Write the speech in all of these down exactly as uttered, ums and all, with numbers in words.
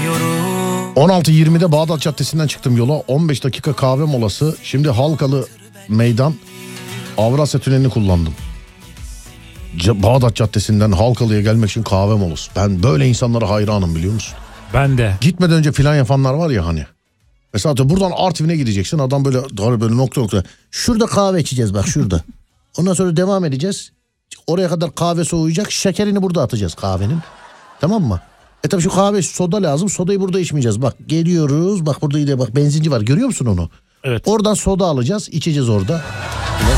on altı yirmide Bağdat Caddesi'nden çıktım yola. on beş dakika kahve molası. Şimdi Halkalı Meydan Avrasya Tüneli'ni kullandım. C- Bağdat Caddesi'nden Halkalı'ya gelmek için kahve molası. Ben böyle insanlara hayranım, biliyor musun? Ben de. Gitmeden önce plan yapanlar var ya hani. Mesela buradan Artvin'e gideceksin. Adam böyle böyle nokta nokta. Şurada kahve içeceğiz bak, şurada. Ondan sonra devam edeceğiz. Oraya kadar kahve soğuyacak. Şekerini burada atacağız kahvenin. Tamam mı? E tabii şu kahve, soda lazım. Sodayı burada içmeyeceğiz. Bak geliyoruz. Bak burada yine bak benzinci var. Görüyor musun onu? Evet. Oradan soda alacağız. İçeceğiz orada. Evet.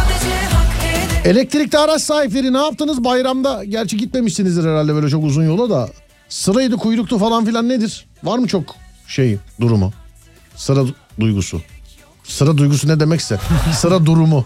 Elektrikli araç sahipleri ne yaptınız bayramda? Gerçi gitmemişsinizdir herhalde böyle çok uzun yola da. Sıraydı, kuyruktu falan filan, nedir? Var mı çok şey durumu? Sıra duygusu. Sıra duygusu ne demekse. Sıra durumu.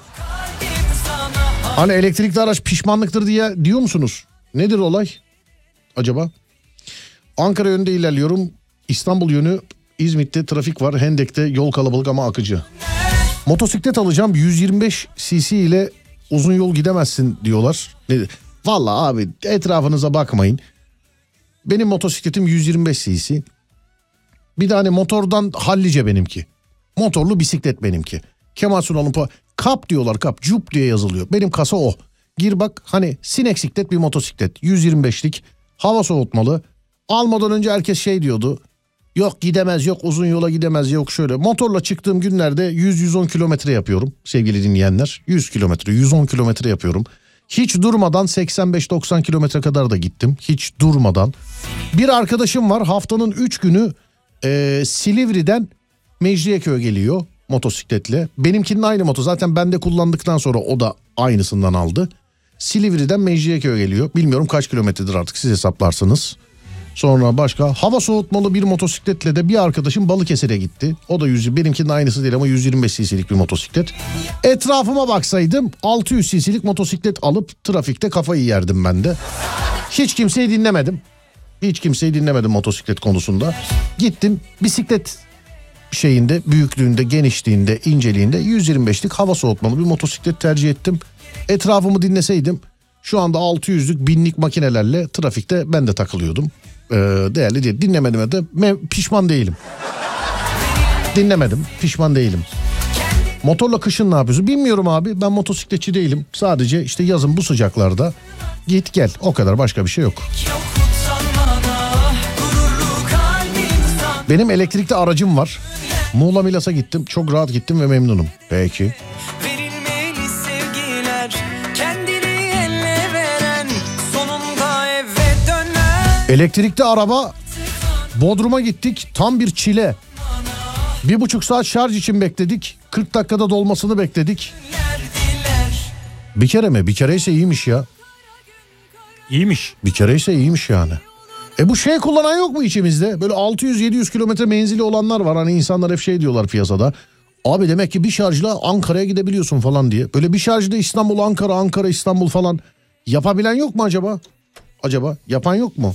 Hani elektrikli araç pişmanlıktır diye diyor musunuz? Nedir olay acaba? Ankara yönünde ilerliyorum. İstanbul yönü, İzmit'te trafik var. Hendek'te yol kalabalık ama akıcı. Motosiklet alacağım, yüz yirmi beş cc ile uzun yol gidemezsin diyorlar. Vallahi abi etrafınıza bakmayın. Benim motosikletim yüz yirmi beş cc. Bir tane motordan hallice benimki. Motorlu bisiklet benimki. Kemal Sunal'ın po- kap diyorlar, kap cup diye yazılıyor. Benim kasa o. Gir bak, hani sineksiklet bir motosiklet. yüz yirmi beşlik hava soğutmalı. Almadan önce herkes şey diyordu. Yok gidemez, yok uzun yola gidemez, yok şöyle. Motorla çıktığım günlerde yüz yüz on kilometre yapıyorum sevgili dinleyenler. yüz kilometre, yüz on kilometre yapıyorum. Hiç durmadan seksen beş doksan kilometre kadar da gittim. Hiç durmadan. Bir arkadaşım var, haftanın üç günü e, Silivri'den Mecidiyeköy'e geliyor motosikletle. Benimkinin aynı moto. Zaten bende kullandıktan sonra o da aynısından aldı. Silivri'den Mecidiyeköy'e geliyor. Bilmiyorum kaç kilometredir artık, siz hesaplarsınız. Sonra başka hava soğutmalı bir motosikletle de bir arkadaşım Balıkesir'e gitti. O da yüz, benimkinin aynısı değil ama yüz yirmi beş cc'lik bir motosiklet. Etrafıma baksaydım altı yüz cc'lik motosiklet alıp trafikte kafayı yerdim ben de. Hiç kimseyi dinlemedim. Hiç kimseyi dinlemedim motosiklet konusunda. Gittim bisiklet şeyinde, büyüklüğünde, genişliğinde, inceliğinde yüz yirmi beşlik hava soğutmalı bir motosiklet tercih ettim. Etrafımı dinleseydim şu anda altı yüzlük binlik makinelerle trafikte ben de takılıyordum. Ee, değerli değil. Dinlemedim de me- pişman değilim. Dinlemedim, pişman değilim. Motorla kışın ne yapıyorsun? Bilmiyorum abi. Ben motosikletçi değilim. Sadece işte yazın bu sıcaklarda git gel. O kadar, başka bir şey yok. Benim elektrikli aracım var. Muğla Milas'a gittim. Çok rahat gittim ve memnunum. Peki. Elektrikli araba, Bodrum'a gittik, tam bir çile. Bir buçuk saat şarj için bekledik. kırk dakikada dolmasını bekledik. Bir kere mi? Bir kere ise iyiymiş ya. İyiymiş. Bir kere ise iyiymiş yani. E bu şey kullanan yok mu içimizde? Böyle altı yüz yedi yüz kilometre menzili olanlar var. Hani insanlar hep şey diyorlar piyasada. Abi demek ki bir şarjla Ankara'ya gidebiliyorsun falan diye. Böyle bir şarjda İstanbul, Ankara, Ankara, İstanbul falan yapabilen yok mu acaba? Acaba yapan yok mu?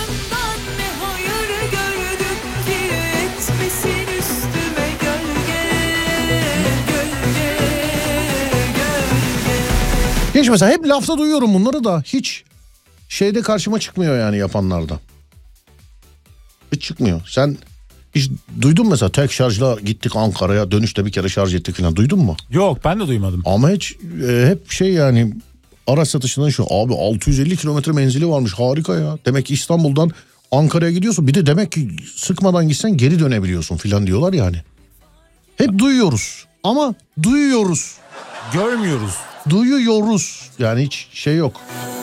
Hiç mesela hep lafta duyuyorum bunları da hiç şeyde karşıma çıkmıyor yani yapanlarda. Hiç çıkmıyor. Sen hiç duydun mu mesela tek şarjla gittik Ankara'ya, dönüşte bir kere şarj ettik falan, duydun mu? Yok, ben de duymadım. Ama hiç e, hep şey yani araç satışından şu abi altı yüz elli kilometre menzili varmış, harika ya. Demek ki İstanbul'dan Ankara'ya gidiyorsun, bir de demek ki sıkmadan gitsen geri dönebiliyorsun filan diyorlar yani. Hep duyuyoruz ama duyuyoruz. Görmüyoruz. Duyuyoruz yani, hiç şey yok.